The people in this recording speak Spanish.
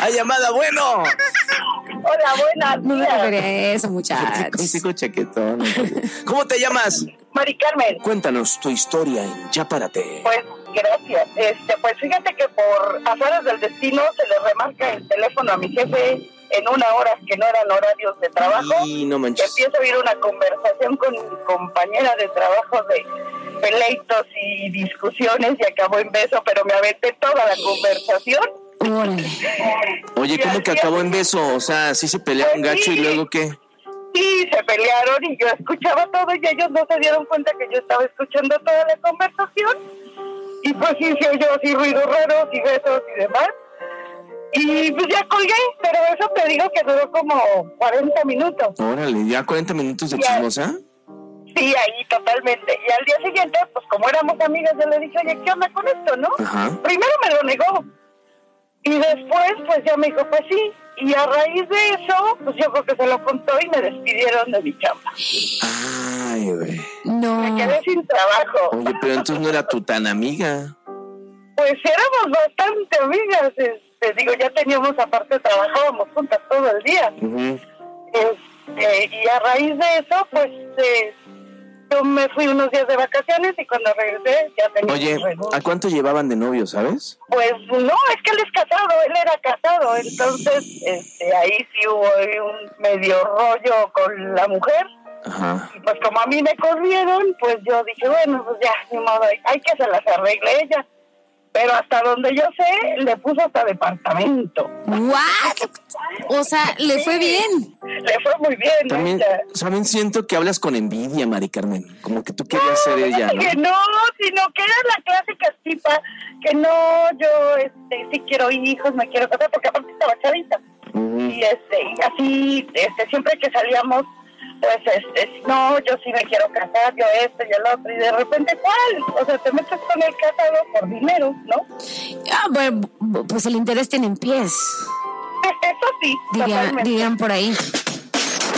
¡Hay llamada, bueno! Hola, buenas No me días. refería a eso, muchachos. Consigo chaquetón. ¿Cómo te llamas? Mari Carmen. Cuéntanos tu historia en Ya Párate. Pues, gracias. Pues fíjate que por azares del destino se le remarca el teléfono a mi jefe en una hora que no eran horarios de trabajo. Y no manches. Empiezo a oír una conversación con mi compañera de trabajo de peleitos y discusiones y acabó en beso, pero me aventé toda la conversación. Órale. Oye, ¿cómo que acabó en beso? O sea, sí se pelearon Pues gacho sí. y luego ¿qué? Sí, se pelearon y yo escuchaba todo y ellos no se dieron cuenta que yo estaba escuchando toda la conversación. Y pues sí, se oyó así ruidos raros y besos y demás. Y pues ya colgué, pero eso te digo que duró como 40 minutos. Órale, ¿ya 40 minutos de Ya. chismosa? Sí, ahí totalmente. Y al día siguiente, pues como éramos amigas, yo le dije, oye, ¿qué onda con esto, no? Ajá. Primero me lo negó. Y después, pues ya me dijo, pues sí. Y a raíz de eso, pues yo creo que se lo contó y me despidieron de mi chamba. Ay, güey. No. Me quedé sin trabajo. Oye, pero entonces no era tu tan amiga. Pues éramos bastante amigas. Digo, ya teníamos aparte, trabajábamos juntas todo el día. Ujú. Y a raíz de eso, pues yo me fui unos días de vacaciones y cuando regresé ya tenía Oye, ¿a cuánto llevaban de novio, sabes? Pues no, es que él es casado, él era casado, entonces ahí sí hubo un medio rollo con la mujer. Ajá. Y pues como a mí me corrieron, pues yo dije, bueno, pues ya, ni modo, hay que se las arregle ella. Pero hasta donde yo sé, le puso hasta departamento. ¿What? O sea, le fue bien. Le fue muy bien. También, ella. ¿saben? Siento que hablas con envidia, Mari Carmen. Como que tú querías ser ella, ¿no? Que no, sino que era la clásica tipa que no, yo sí quiero hijos, me quiero casar, porque aparte estaba chavita. Ujú. Y así, siempre que salíamos, pues, no, yo sí me quiero casar, yo esto y el otro, y de repente, ¿cuál? O sea, te metes con el casado por dinero, ¿no? Ah, bueno, pues el interés tiene en pies. Eso sí, totalmente. Dirían por ahí.